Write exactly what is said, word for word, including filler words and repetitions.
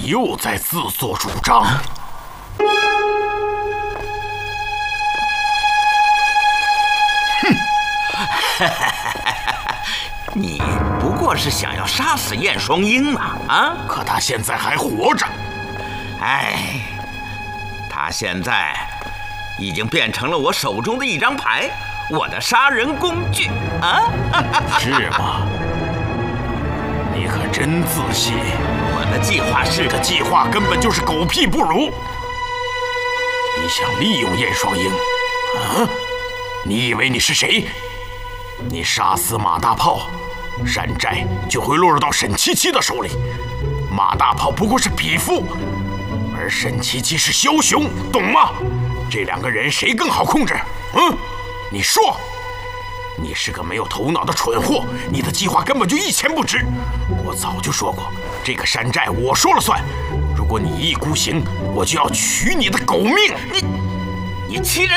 你又在自作主张。 哼，你不过是想要杀死燕双鹰嘛？啊！ 可他现在还活着。 哎，他现在已经变成了我手中的一张牌，我的杀人工具啊！ 是吗？你可真自信。 我的计划是， 这计划根本就是狗屁不如。你想利用燕双鹰？啊？你以为你是谁？你杀死马大炮，山寨就会落入到沈七七的手里。马大炮不过是匹夫，而沈七七是枭雄，懂吗？这两个人谁更好控制？嗯，你说。你是个没有头脑的蠢货，你的计划根本就一钱不值。我早就说过，这个山寨我说了算。如果你一意孤行，我就要取你的狗命！ 你，你欺人！